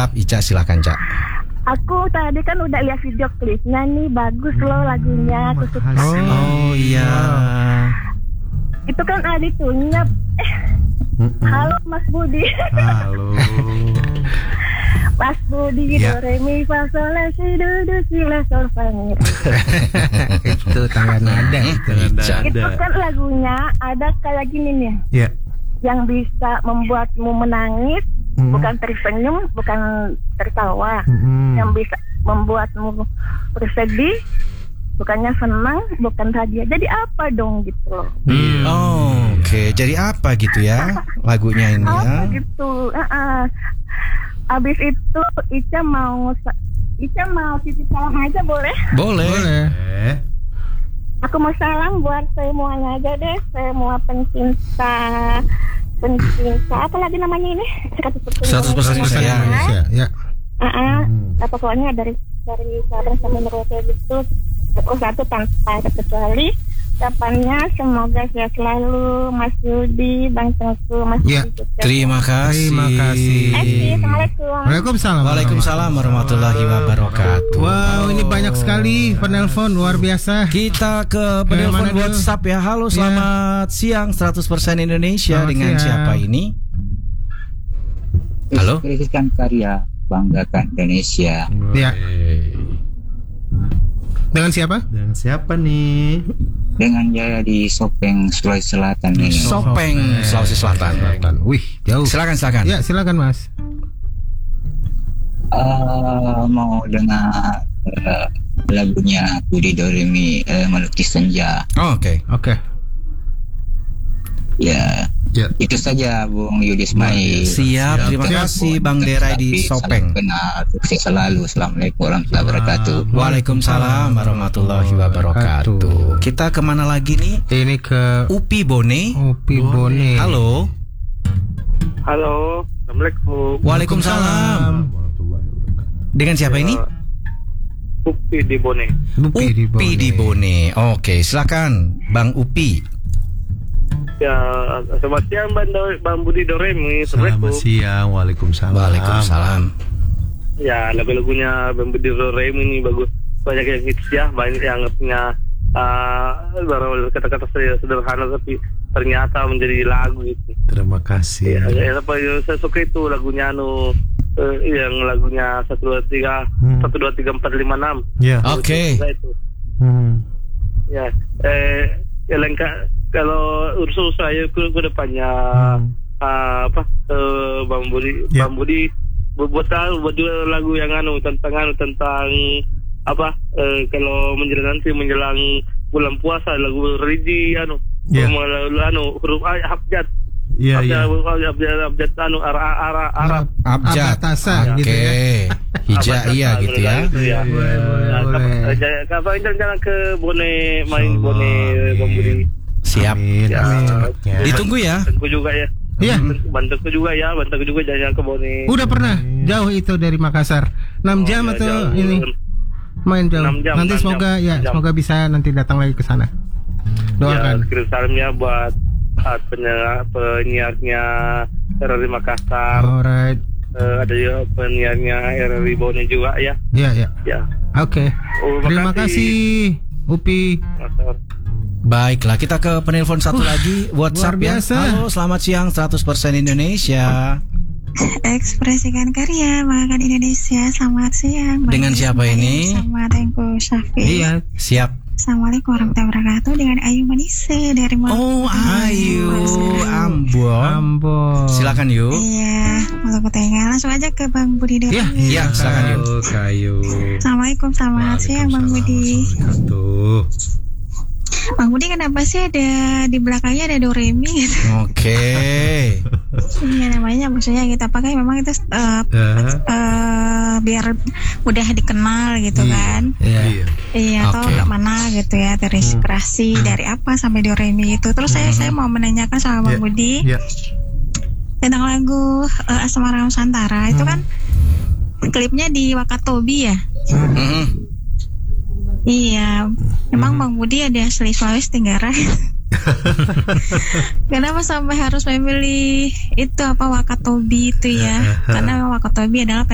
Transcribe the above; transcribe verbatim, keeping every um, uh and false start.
WhatsApp. Ica silakan, Cak. Aku tadi kan udah lihat video klipnya nih, bagus loh lagunya. Aku suka. Oh iya. Itu kan Adi Tunyap. Eh, halo Mas Budi. Halo. Mas Budi, Ya. do re mi fa sol la si do do si la sol fa mi. Itu tangan nada itu. Ica. Itu kan lagunya ada kayak gini nih, Ya. yang bisa membuatmu menangis, Hmm. bukan tersenyum, bukan tertawa, Hmm. yang bisa membuatmu bersedih, bukannya senang, bukan bahagia. Jadi apa dong gitu loh? Hmm. Oh, oke. Jadi apa gitu ya lagunya ini ya? Apa gitu? Uh-uh. Abis itu Ica mau Ica mau titip salam aja boleh? Boleh. Boleh. Eh. Aku mau salam buat semuanya aja deh, semua pencinta pencinta apa lagi namanya ini? seratus persen Pesan Ya. Indonesia. Ya. Uh-uh. Hmm. Nah, pokoknya dari dari Sabang sampai Merauke gitu, pokok satu tanpa ada kecuali. Ucapannya semoga sehat selalu Mas Yudi, Bang Tengku, Mas Ya, Yudi juga. Terima kasih. Terima kasih. Eh, Assalamualaikum. Waalaikumsalam. Waalaikumsalam warahmatullahi wabarakatuh. Wow, ini banyak sekali penelpon, luar biasa. Kita ke penelpon mana dulu? WhatsApp ya. Halo, selamat siang seratus persen Indonesia. Selamat Dengan siang. siapa ini? Halo? Ekspresikan karya, banggakan Indonesia. Ya. Dengan siapa? Dan siapa nih? Dengan Jaya di Sopeng, Sulawesi Selatan ini. Sopeng, Sulawesi Selatan. Wih, jauh. Silakan, silakan. Ya, silakan Mas. Eh, mau dengar eh, lagunya Budi Doremi, eh, Melukis Senja. Oh, oke. Oke. Ya, Ya. itu saja Bung Yudi Ismail. Siap, terima Siap. kasih Bang Derai di Tapi Sopeng. salam kenal, sukses selalu. Assalamualaikum warahmatullahi wabarakatuh. Waalaikumsalam warahmatullahi wabarakatuh. Kita kemana lagi nih? Ini ke Upi Bone. Upi Bone. Halo. Halo, Assalamualaikum. Waalaikumsalam. Dengan siapa ini? Upi di Bone. Upi di Bone. Upi di Bone. Oke, silakan Bang Upi. Ya, selamat siang Bang, Do- Bang Budi Doremi. Selamat siang. Waalaikumsalam. Waalaikumsalam. Ya, lagu-lagunya Bang Budi Doremi ini bagus. Banyak yang hits ya, banyak yang punya uh, baru kata-kata saya sederhana tapi ternyata menjadi lagu itu. Terima kasih. Ya, ya, apa yang saya suka itu lagunya anu eh, yang lagunya satu dua tiga Hmm. satu dua tiga empat lima enam. Ya. Oke. Itu. Hmm. Ya, eh, ya lengkap. Kalau urusan saya ke, ke depannya Hmm. uh, apa uh, Bang Budi, Ya. Bang Budi buat buat tahu buat juga lagu yang anu tentang anu tentang apa uh, kalau menjelang nanti menjelang bulan puasa lagu religi anu Ya. lagu anu huruf A abjad Iya, iya. abjad abjad abjad anu arah arah Arab. Abjad. Abatasa Oke. gitu ya. Hijaiyah Abjad, gitu ya. gitu ya. Boleh, boleh, Nah, boleh. kapan- eh, kapan jalan-jalan ke Bone main Insyaallah. Bone Bang Budi. Siap. Amin. Ya. Amin. Cepatnya. Ditunggu ya. Bantuku juga ya. Iya. Bantuku juga ya, bantuku juga jalan ke Bone. Udah pernah jauh itu dari Makassar. enam Oh, jam ya, atau jauh. ini main jauh. enam jam, Nanti enam semoga jam, ya enam jam. semoga bisa nanti datang lagi ke sana. Ya, Doakan. kirim salamnya buat uh, penyiar, penyiarnya R R I Makassar. Alright. Eh, ada juga penyiarnya R R I Bone juga ya. Ya, ya. Ya. Oke. Oh, Terima kasih Upi. Makassar. Baiklah, kita ke penelpon satu lagi WhatsApp luar ya. biasa. Halo, selamat siang seratus persen Indonesia. Ekspresikan karya, banggakan Indonesia. Selamat siang. Bang Dengan siapa Ismail ini? Sama Tengku Syafiq. Iya. Siap. Assalamualaikum warahmatullahi wabarakatuh. Dengan Ayu Manise dari Maluku. Oh, Ayu Ambon. Ambon. Silakan yuk. Iya, Maluku Tengah. Langsung aja ke Bang Budi dari. Ya, Iya, silakan yuk. Halo, Kayu. Assalamualaikum, selamat siang Bang Budi. Wabarakatuh. Bang Budi kenapa sih ada di belakangnya ada Doremi gitu? Oke. Iya namanya maksudnya kita pakai memang itu uh, Eh, uh, biar mudah dikenal gitu kan. Iya. Iya, atau Oke. nggak mana gitu ya, terinspirasi dari apa sampai Doremi itu. Terus saya saya mau menanyakan sama Bang Ya, Budi ya. tentang lagu uh, Asmara Nusantara itu kan klipnya di Wakatobi ya. Mm-mm. Iya, memang Bang Budi ada asli Sulawesi Tenggara. Kenapa sampai harus memilih itu apa Wakatobi itu ya? Karena Wakatobi adalah